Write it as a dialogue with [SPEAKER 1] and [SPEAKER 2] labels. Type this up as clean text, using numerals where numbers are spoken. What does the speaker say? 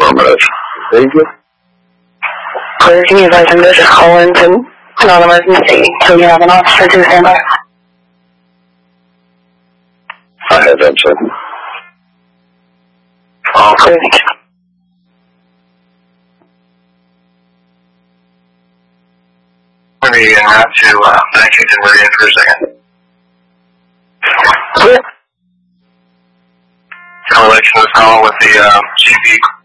[SPEAKER 1] Affirmative. Thank you.
[SPEAKER 2] Clear, can you advise him to just call in to non-emergency so you have an officer to stand by?
[SPEAKER 1] I have that, sir.
[SPEAKER 2] Clear, thank you.
[SPEAKER 1] Let me have to Lexington Meridian for a second.
[SPEAKER 2] Clear.
[SPEAKER 1] Correlation was calling with the GP